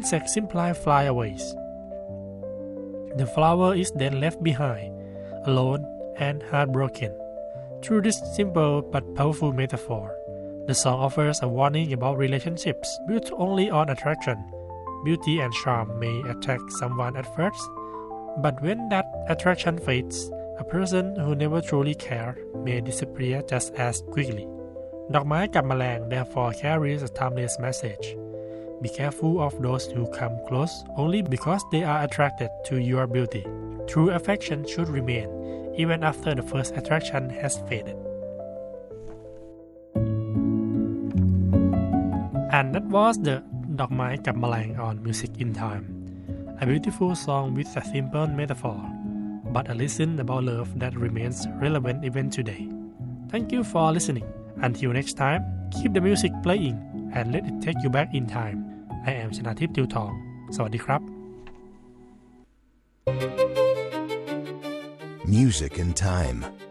insects simply fly away. The flower is then left behind, alone and heartbroken. Through this simple but powerful metaphor, the song offers a warning about relationships built only on attraction. Beauty and charm may attract someone at first, but when that attraction fades, a person who never truly cared may disappear just as quickly. ดอกไม้กับแมลง therefore carries a timeless message. Be careful of those who come close only because they are attracted to your beauty. True affection should remain even after the first attraction has faded. And that was the ดอกไม้กับแมลง on Music in Time. A beautiful song with a simple metaphor, but a lesson about love that remains relevant even today. Thank you for listening. Until next time, keep the music playing and let it take you back in time. I am ชนาทิพย์ ติวทอง สวัสดีครับ Music in Time